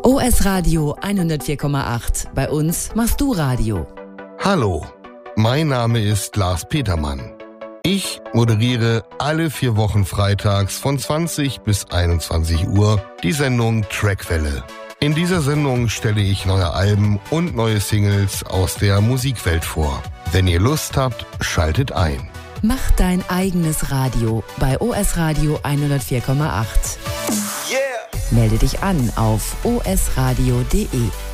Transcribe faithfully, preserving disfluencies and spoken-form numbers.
O S Radio hundertvier Komma acht. Bei uns machst du Radio. Hallo, mein Name ist Lars Petermann. Ich moderiere alle vier Wochen freitags von zwanzig bis einundzwanzig Uhr die Sendung Trackwelle. In dieser Sendung stelle ich neue Alben und neue Singles aus der Musikwelt vor. Wenn ihr Lust habt, schaltet ein. Mach dein eigenes Radio bei O S Radio hundertvier Komma acht. Yeah. Melde dich an auf o s radio punkt d e.